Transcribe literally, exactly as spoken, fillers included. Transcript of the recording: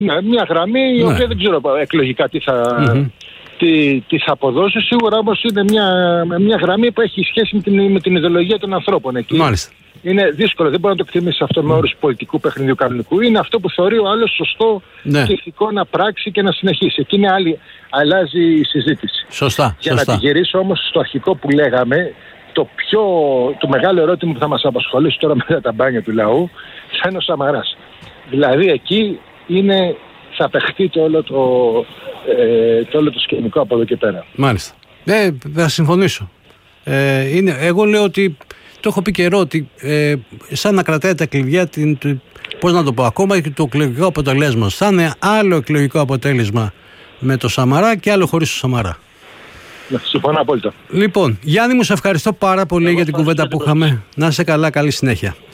Ναι, μια γραμμή η ναι. οποία δεν ξέρω εκλογικά τι θα, mm-hmm. τι, τι θα αποδώσει. Σίγουρα όμως είναι μια, μια γραμμή που έχει σχέση με την, με την ιδεολογία των ανθρώπων εκεί. Μάλιστα. Είναι δύσκολο, δεν μπορεί να το εκτιμήσει αυτό με όρους πολιτικού παιχνιδιού κανονικού. Είναι αυτό που θεωρεί ο άλλος σωστό ναι. και ηθικό να πράξει και να συνεχίσει. Εκεί είναι άλλη, αλλάζει η συζήτηση. Σωστά. Για σωστά. να τη γυρίσω όμως στο αρχικό που λέγαμε, το πιο το μεγάλο ερώτημα που θα μας απασχολήσει τώρα μετά τα μπάνια του λαού θα είναι ο Σαμαράς. Δηλαδή εκεί είναι, θα παιχτεί το όλο το, ε, το, όλο το σκηνικό από εδώ και πέρα. Μάλιστα. Ε, θα συμφωνήσω. Ε, είναι, εγώ λέω ότι το έχω πει καιρό ότι ε, σαν να κρατάει τα κλειδιά, την, το, πώς να το πω, ακόμα και το εκλογικό αποτελέσμα. Θα είναι άλλο εκλογικό αποτέλεσμα με το Σαμαρά και άλλο χωρίς το Σαμαρά. Συμφωνώ απόλυτα. Λοιπόν, Γιάννη μου, σε ευχαριστώ πάρα πολύ εγώ για την κουβέντα που είχαμε. Να είσαι καλά, καλή συνέχεια.